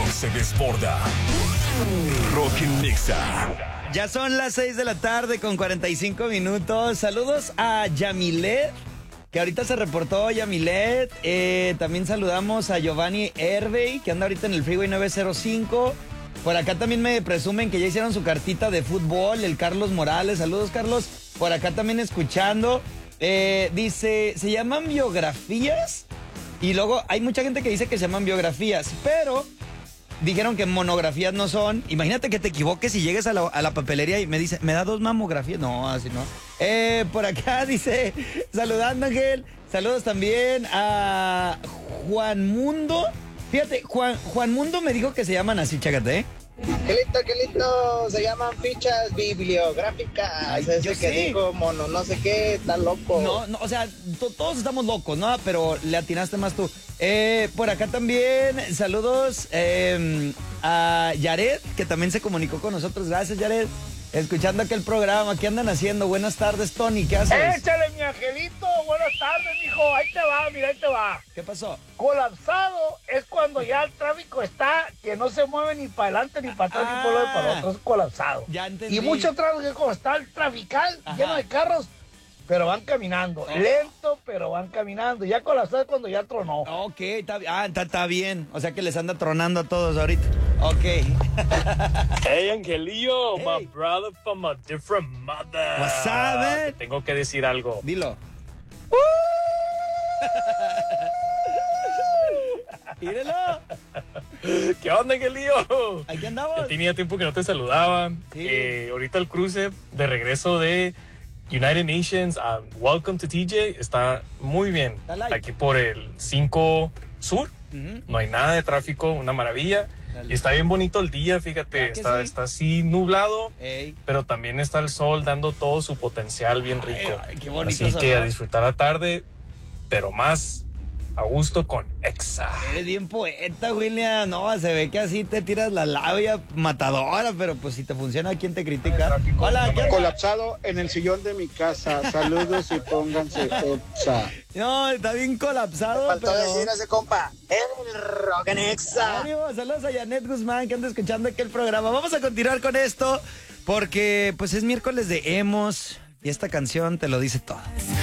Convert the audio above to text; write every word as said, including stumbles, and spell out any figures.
se desborda. Rock en Nexa. Ya son las seis de la tarde con cuarenta y cinco minutos. Saludos a Yamilet, que ahorita se reportó Yamilet. Eh, también saludamos a Giovanni Hervey, que anda ahorita en el Freeway nueve cero cinco. Por acá también me presumen que ya hicieron su cartita de fútbol, el Carlos Morales. Saludos, Carlos. Por acá también escuchando. Eh, dice, ¿se llaman biografías? Y luego hay mucha gente que dice que se llaman biografías, pero dijeron que monografías no son. Imagínate que te equivoques y llegues a la, a la papelería y me dice, ¿me da dos mamografías? No, así no. Eh, por acá dice, saludando Ángel, saludos también a Juan Mundo. Fíjate, Juan, Juan Mundo me dijo que se llaman así, chécate, ¿eh? Qué lindo, qué lindo, se llaman fichas bibliográficas. Ay, Ese yo que sé. dijo mono, no sé qué, está loco. No, no, o sea, to- todos estamos locos, ¿no? Pero le atinaste más tú. Eh, por acá también, saludos eh, a Yaret, que también se comunicó con nosotros. Gracias, Yaret. Escuchando aquel programa, ¿qué andan haciendo? Buenas tardes, Tony, ¿qué haces? Échale, mi angelito. Buenas tardes, mijo. Ahí te va, mira, ahí te va. ¿Qué pasó? Colapsado es cuando ya el tráfico está que no se mueve ni para adelante, ni para atrás, Ah. ni para un lado, para otro. Es colapsado. Ya entendí. Y mucho tráfico es cuando está el trafical Ajá. lleno de carros, pero van caminando. Oh. Lento, pero van caminando. Ya colapsado es cuando ya tronó. Ok, está, ah, está, está bien. O sea que les anda tronando a todos ahorita. Ok. Hey, Angelillo, Hey. my brother from a different mother. What's up, man? Te tengo que decir algo. Dilo. Mírelo. ¿Qué onda, Angelillo? Aquí andamos. Ya tenía tiempo que no te saludaban. Sí. Eh, ahorita el cruce de regreso de United Nations a Welcome to T J está muy bien. Está light. Aquí por el cinco Sur. Ujú. No hay nada de tráfico, una maravilla. Dale. Y está bien bonito el día, ¿Verdad fíjate. que Está, sí? está así nublado. Ey. Pero también está el sol dando todo su potencial bien rico. Ay, qué bonito Así que sonó. a disfrutar la tarde, pero más a gusto con Exa. Eres bien poeta, William. No, se ve que así te tiras la labia matadora, pero pues si te funciona, ¿quién te critica? Hola, ¿qué onda? Colapsado en el sillón de mi casa. Saludos y pónganse Exa. No, está bien colapsado, Faltó pero... decir a ese compa, el rock en Exa. Ánimo, saludos a Janet Guzmán que anda escuchando aquel programa. Vamos a continuar con esto porque pues es miércoles de emos y esta canción te lo dice todo.